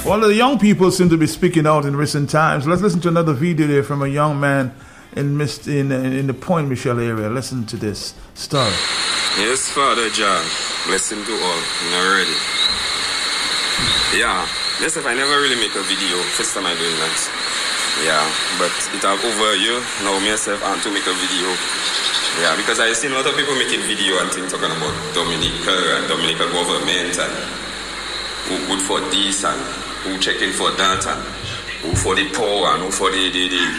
Well, the young people seem to be speaking out in recent times. Let's listen to another video there from a young man in the Point Michelle area. Listen to this story. Yes, Father John, blessing to all. You're ready. Yeah, yes, if I never really make a video, first time I doing that. Yeah, but it have over a year. Now myself I want to make a video. Yeah, because I seen a lot of people making video and things talking about Dominica and Dominican government and who good for this and who checking for that and who for the poor and who for the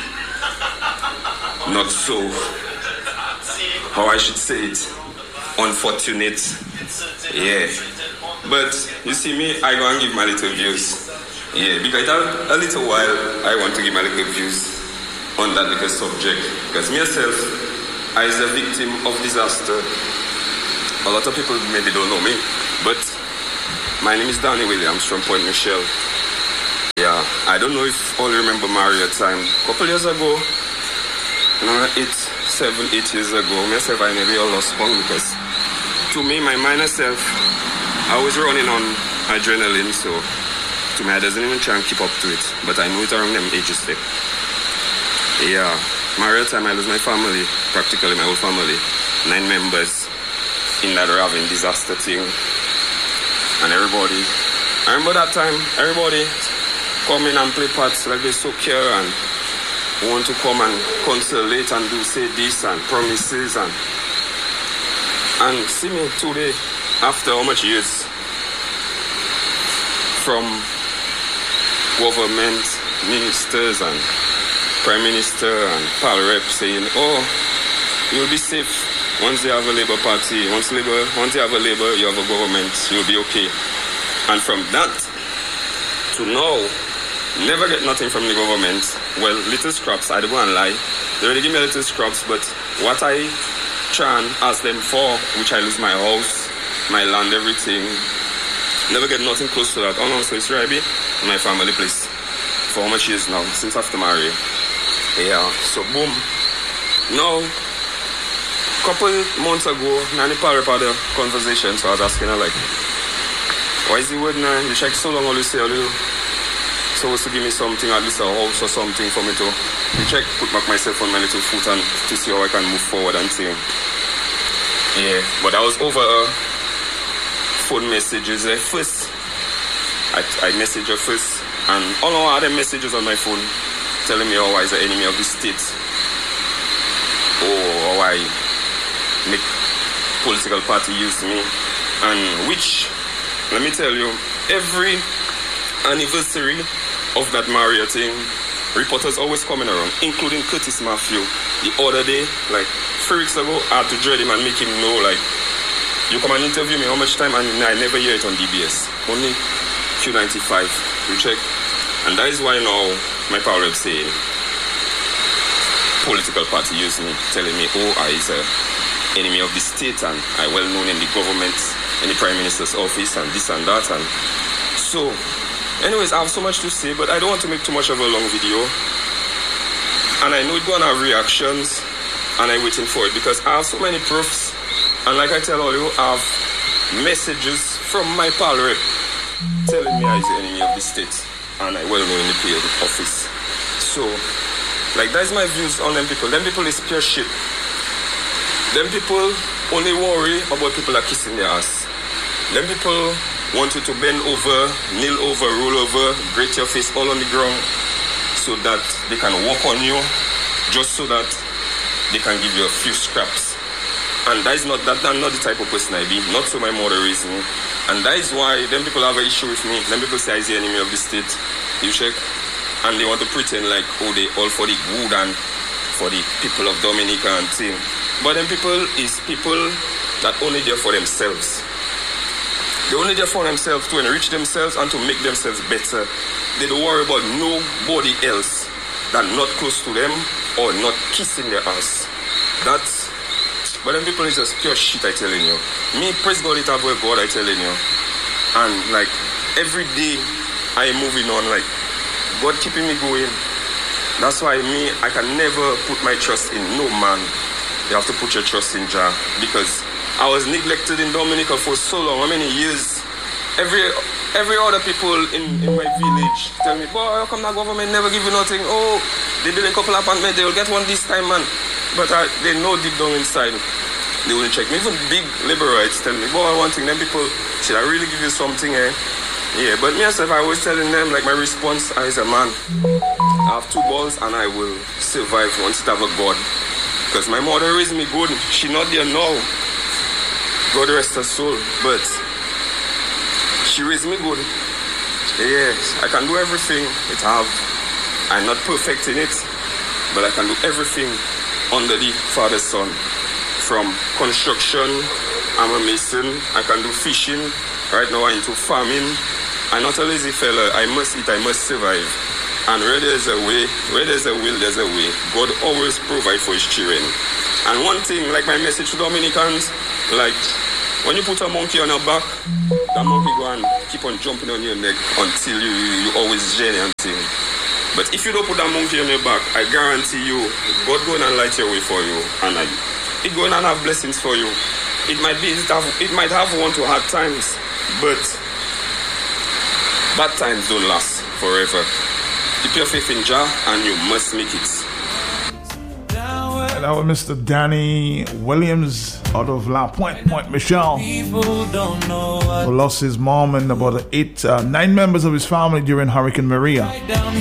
not so, how I should say it, unfortunate. Yeah. But you see me, I go and give my little views. Yeah, because a little while I want to give my little views on that little subject. Because myself, I is a victim of disaster. A lot of people maybe don't know me, but my name is Danny Williams from Point Michelle. Yeah, I don't know if all remember Mario time. A couple years ago, 7, 8 years ago, myself I nearly lost one because to me, my minor self, I was running on adrenaline, so to me I doesn't even try and keep up to it. But I know it around them ages there. Yeah, my real time I lose my family, practically my whole family, 9 members in that Raven disaster thing. And everybody, I remember that time, everybody come in and play parts like they so care and want to come and consolate and do say this and promises and see me today after how much years from government ministers and prime minister and pal rep saying, oh, you'll be safe once you have a Labour Party, once you have a Labour, you have a government, you'll be okay. And from that to now, never get nothing from the government. Well, little scraps, I don't want to lie. They already give me little scraps, but what I try and ask them for, which I lose my house, my land, everything, never get nothing close to that. Oh no, so it's Rabi, my family place. For how much years now, since after marriage. Yeah, so boom. Now, couple months ago, Nani Parrot had a conversation, so I was asking her like, why is the word now? You check so long, all you say, all you supposed to give me something, at least a house or something for me to check, put back myself on my little foot and to see how I can move forward and thing. Yeah, but I was over phone messages first. I messaged her first, and all I had messages on my phone telling me how I is the enemy of the state. Oh, how I make political party use me. And which, let me tell you, every anniversary of that Mario thing, reporters always coming around, including Curtis Matthew. The other day, like 3 weeks ago, I had to dread him and make him know, like, you come and interview me how much time, and I never hear it on DBS. Only Q95. You check. And that is why now my power rep saying, political party use me, telling me, oh, I is an enemy of the state, and I well known in the government, in the Prime Minister's office, and this and that. And so, anyways, I have so much to say, but I don't want to make too much of a long video. And I know it's going to have reactions, and I'm waiting for it, because I have so many proofs. And like I tell all you, I have messages from my pal rep telling me I is the enemy of the state, and I well know in the PL office. So, like, that's my views on them people. Them people is pure shit. Them people only worry about people that kissing their ass. Them people want you to bend over, kneel over, roll over, grate your face all on the ground so that they can walk on you, just so that they can give you a few scraps. And that's not the type of person I be. Not so my mother raised me. And that is why them people have an issue with me. Them people say I'm the enemy of the state. You check? And they want to pretend like, oh, they all for the good and for the people of Dominica and thing. But them people is people that only there for themselves. They only there for themselves to enrich themselves and to make themselves better. They don't worry about nobody else that not close to them or not kissing their ass. But them people is just pure shit, I telling you. Me, praise God, it have with God, I telling you. And like, every day I am moving on, like, God keeping me going. That's why I can never put my trust in no man. You have to put your trust in Jah. Because I was neglected in Dominica for so long. How many years? Every every other people in my village tell me, boy, how come the government never give you nothing? Oh, they build a couple apartments, they will get one this time, man. But they know deep down inside, they will check me. Even big liberates tell me, boy, one thing, then people, should I really give you something, eh? Yeah, but myself, I was telling them, like my response as a man, I have 2 balls and I will survive once I have a God. Because my mother raised me good. She not there now. God rest her soul. But she raised me good. Yes, I can do everything it have. I'm not perfect in it, but I can do everything under the Father's Son. From construction, I'm a mason. I can do fishing. Right now I'm into farming. I'm not a lazy fella. I must eat, I must survive. And where there's a way, where there's a will, there's a way. God always provides for his children. And one thing, like my message to Dominicans, like when you put a monkey on your back, that monkey go and keep on jumping on your neck until you always journey until. But if you don't put that monkey on your back, I guarantee you, God going and light your way for you, and it going and have blessings for you. It might have one to hard times, but bad times don't last forever. Keep your faith in Jah, and you must make it. And that was Mr. Danny Williams out of La Pointe, Pointe Michel, who lost his mom and about 9 members of his family during Hurricane Maria.